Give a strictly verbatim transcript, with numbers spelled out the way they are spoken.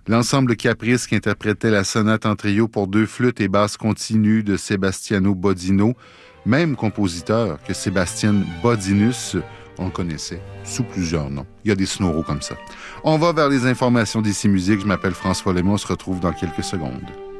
L'ensemble Caprice qui interprétait la sonate en trio pour deux flûtes et basse continue de Sebastiano Bodino, même compositeur que Sébastien Bodinus, on le connaissait sous plusieurs noms. Il y a des sonoros comme ça. On va vers les informations d'Ici Musique. Je m'appelle François Lemay. On se retrouve dans quelques secondes.